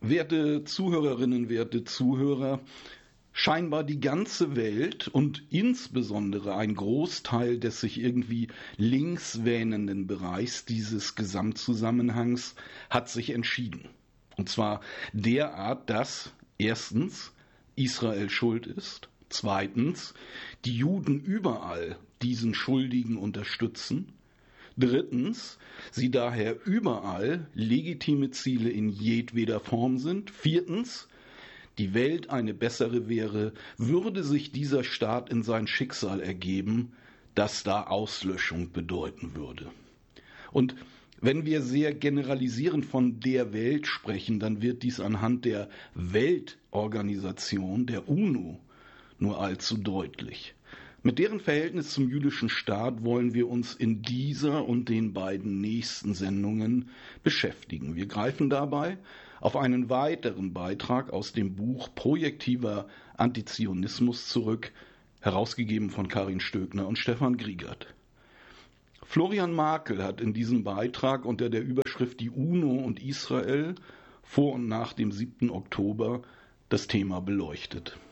Werte Zuhörerinnen, werte Zuhörer, scheinbar die ganze Welt und insbesondere ein Großteil des sich irgendwie links wähnenden Bereichs dieses Gesamtzusammenhangs hat sich entschieden. Und zwar derart, dass erstens Israel schuld ist, zweitens die Juden überall diesen Schuldigen unterstützen, drittens, sie daher überall legitime Ziele in jedweder Form sind. Viertens, die Welt eine bessere wäre, würde sich dieser Staat in sein Schicksal ergeben, das da Auslöschung bedeuten würde. Und wenn wir sehr generalisierend von der Welt sprechen, dann wird dies anhand der Weltorganisation, der UNO, nur allzu deutlich. Mit deren Verhältnis zum jüdischen Staat wollen wir uns in dieser und den beiden nächsten Sendungen beschäftigen. Wir greifen dabei auf einen weiteren Beitrag aus dem Buch Projektiver Antizionismus zurück, herausgegeben von Karin Stöckner und Stefan Griegert. Florian Markel hat in diesem Beitrag unter der Überschrift Die UNO und Israel vor und nach dem 7. Oktober das Thema beleuchtet.